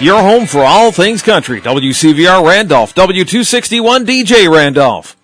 your home for all things country. WCVR Randolph, W261 DJ Randolph.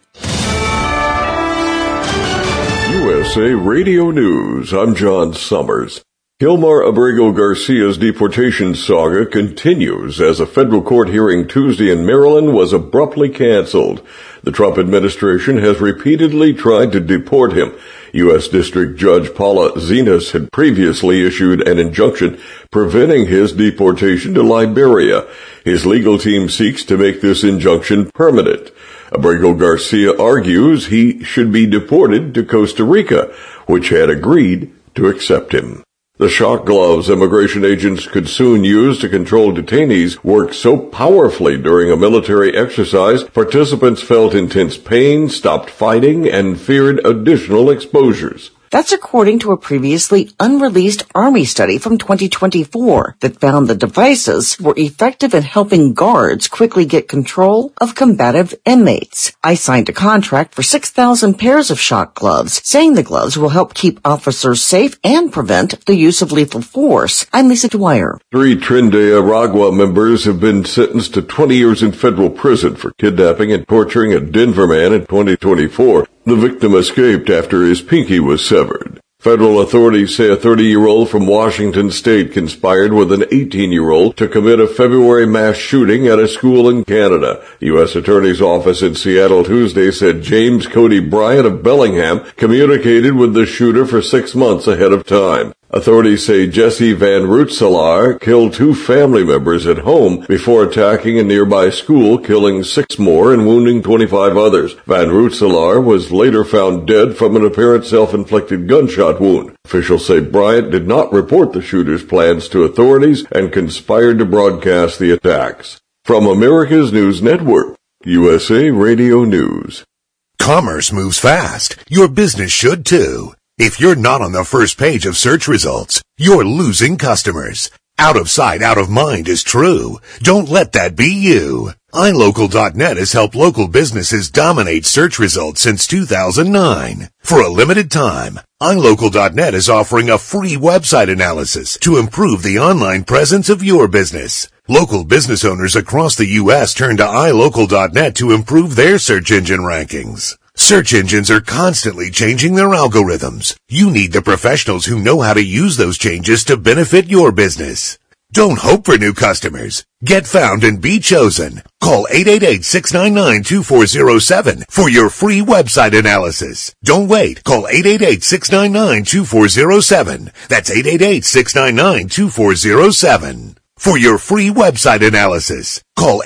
USA Radio News. I'm John Summers. Gilmar Abrego Garcia's deportation saga continues as a federal court hearing Tuesday in Maryland was abruptly canceled. The Trump administration has repeatedly tried to deport him. U.S. District Judge Paula Zenas had previously issued an injunction preventing his deportation to Liberia. His legal team seeks to make this injunction permanent. Abrego Garcia argues he should be deported to Costa Rica, which had agreed to accept him. The shock gloves immigration agents could soon use to control detainees worked so powerfully during a military exercise, participants felt intense pain, stopped fighting, and feared additional exposures. That's according to a previously unreleased Army study from 2024 that found the devices were effective in helping guards quickly get control of combative inmates. I signed a contract for 6,000 pairs of shock gloves, saying the gloves will help keep officers safe and prevent the use of lethal force. I'm Lisa Dwyer. 3 Trinidad Aragua members have been sentenced to 20 years in federal prison for kidnapping and torturing a Denver man in 2024. The victim escaped after his pinky was severed. Federal authorities say a 30-year-old from Washington State conspired with an 18-year-old to commit a February mass shooting at a school in Canada. The U.S. Attorney's Office in Seattle Tuesday said James Cody Bryant of Bellingham communicated with the shooter for 6 months ahead of time. Authorities say Jesse Van Rootselaar killed 2 family members at home before attacking a nearby school, killing 6 more and wounding 25 others. Van Rootselaar was later found dead from an apparent self-inflicted gunshot wound. Officials say Bryant did not report the shooter's plans to authorities and conspired to broadcast the attacks. From America's News Network, USA Radio News. Commerce moves fast. Your business should too. If you're not on the first page of search results, you're losing customers. Out of sight, out of mind is true. Don't let that be you. iLocal.net has helped local businesses dominate search results since 2009. For a limited time, iLocal.net is offering a free website analysis to improve the online presence of your business. Local business owners across the U.S. turn to iLocal.net to improve their search engine rankings. Search engines are constantly changing their algorithms. You need the professionals who know how to use those changes to benefit your business. Don't hope for new customers. Get found and be chosen. Call 888-699-2407 for your free website analysis. Don't wait. Call 888-699-2407. That's 888-699-2407. For your free website analysis. Call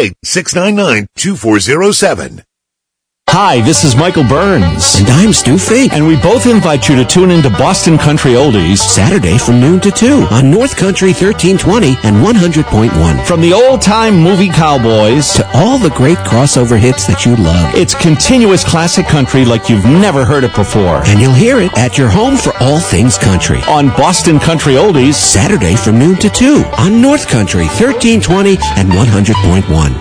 888-699-2407. Hi, this is Michael Burns. And I'm Stu Fink. And we both invite you to tune into Boston Country Oldies Saturday from noon to 2 on North Country 1320 and 100.1. From the old-time movie cowboys to all the great crossover hits that you love. It's continuous classic country like you've never heard it before. And you'll hear it at your home for all things country. On Boston Country Oldies Saturday from noon to 2 on North Country 1320 and 100.1.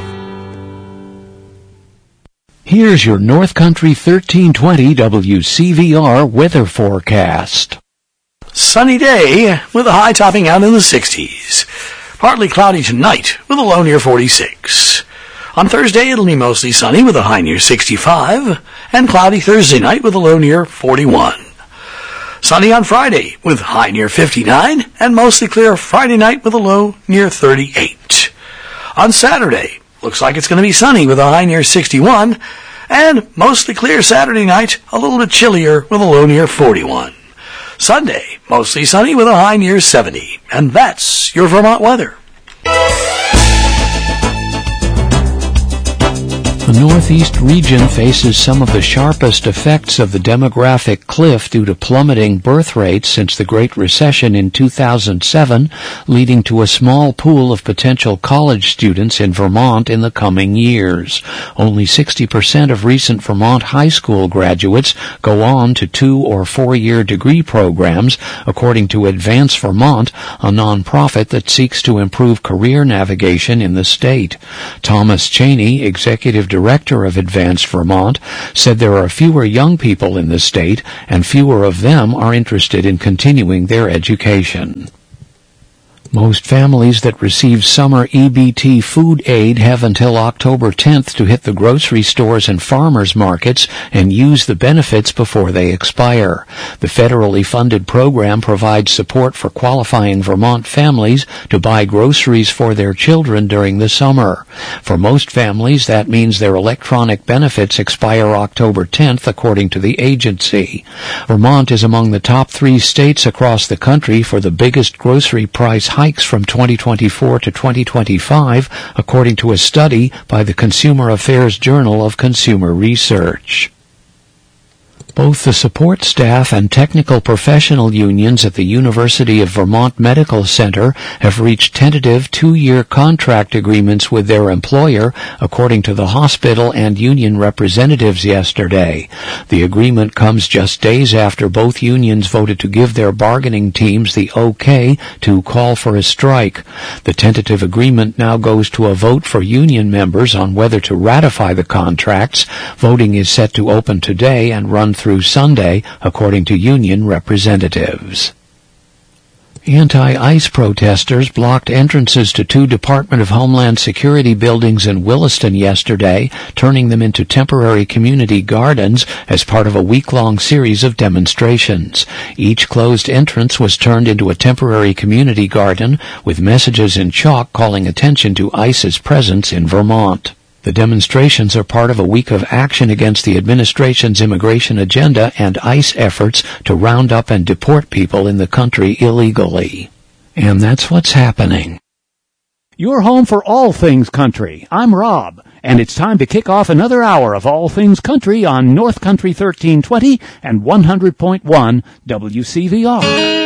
Here's your North Country 1320 WCVR weather forecast. Sunny day with a high topping out in the 60s. Partly cloudy tonight with a low near 46. On Thursday it'll be mostly sunny with a high near 65 and cloudy Thursday night with a low near 41. Sunny on Friday with high near 59 and mostly clear Friday night with a low near 38. On Saturday, looks like it's going to be sunny with a high near 61, and mostly clear Saturday night, a little bit chillier with a low near 41. Sunday, mostly sunny with a high near 70, and that's your Vermont weather. The Northeast region faces some of the sharpest effects of the demographic cliff due to plummeting birth rates since the Great Recession in 2007, leading to a small pool of potential college students in Vermont in the coming years. Only 60% of recent Vermont high school graduates go on to 2- or 4-year degree programs, according to Advance Vermont, a nonprofit that seeks to improve career navigation in the state. Thomas Cheney, executive director of Advanced Vermont, said there are fewer young people in the state and fewer of them are interested in continuing their education. Most families that receive summer EBT food aid have until October 10th to hit the grocery stores and farmers markets and use the benefits before they expire. The federally funded program provides support for qualifying Vermont families to buy groceries for their children during the summer. For most families, that means their electronic benefits expire October 10th, according to the agency. Vermont is among the top 3 states across the country for the biggest grocery price hikes from 2024 to 2025, according to a study by the Consumer Affairs Journal of Consumer Research. Both the support staff and technical professional unions at the University of Vermont Medical Center have reached tentative 2-year contract agreements with their employer, according to the hospital and union representatives yesterday. The agreement comes just days after both unions voted to give their bargaining teams the okay to call for a strike. The tentative agreement now goes to a vote for union members on whether to ratify the contracts. Voting is set to open today and run through Sunday, according to union representatives. Anti-ICE protesters blocked entrances to 2 Department of Homeland Security buildings in Williston yesterday, turning them into temporary community gardens as part of a week-long series of demonstrations. Each closed entrance was turned into a temporary community garden, with messages in chalk calling attention to ICE's presence in Vermont. The demonstrations are part of a week of action against the administration's immigration agenda and ICE efforts to round up and deport people in the country illegally. And that's what's happening. Your home for all things country. I'm Rob, and it's time to kick off another hour of All Things Country on North Country 1320 and 100.1 WCVR.